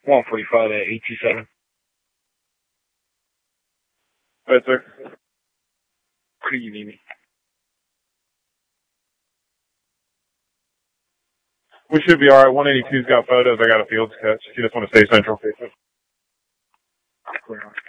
145 at 827. Right, sir. What do you need me? We should be alright. 182's got photos. I got a field sketch. You just want to stay central. Clear on.